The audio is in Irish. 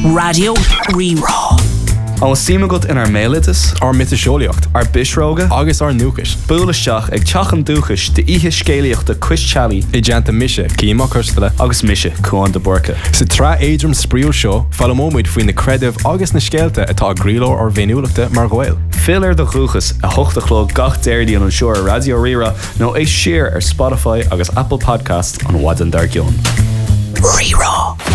Radio Rerá. An símagat in ar mélitas, ar mitaseolaíocht, ar bisróga, agus ar núchas. Búlaisteach ag teachan dúchas de ihe scéalaíochta Chris-Chalí I deanta mise, címa chuirstala. agus mise chuan de borca. Sa tra éidrim spríú seo, fallmóid faoin na credibh agus na scéalta atá gríló ar bhéniúlachta mar gohfuil. Filar de chuchas a hochtachló gach déirdí an seoir Radio Rerá nó é siar ar Spotify agus Apple Podcast an Wadan Dargion. Rerá.